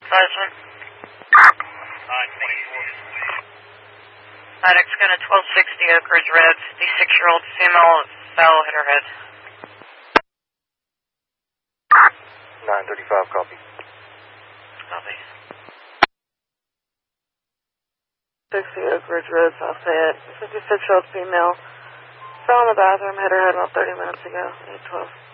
Sergeant. 924. Maddox gun at 1260 Oak Ridge Road. 56-year-old female fell, hit her head. 935, copy. Copy. 60 Oak Ridge Road, South Fayette. 56-year-old female fell in the bathroom, hit her head about 30 minutes ago. 812.